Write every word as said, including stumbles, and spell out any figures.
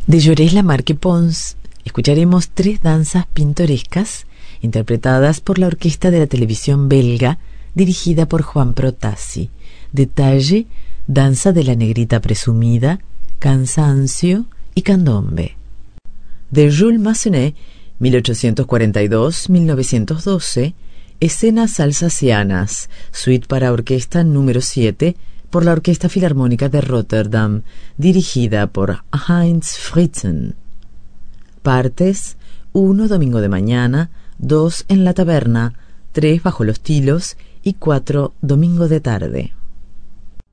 De Llorés Lamarque Pons escucharemos tres danzas pintorescas interpretadas por la orquesta de la televisión belga dirigida por Juan Protassi. Detalle: Danza de la Negrita Presumida, Cansancio y Candombe. De Jules Massenet, mil ochocientos cuarenta y dos a mil novecientos doce, Escenas alsacianas, suite para orquesta número siete, por la Orquesta Filarmónica de Rotterdam, dirigida por Heinz Fritzen. Partes: uno Domingo de mañana, dos En la taberna, tres Bajo los tilos y cuatro Domingo de tarde.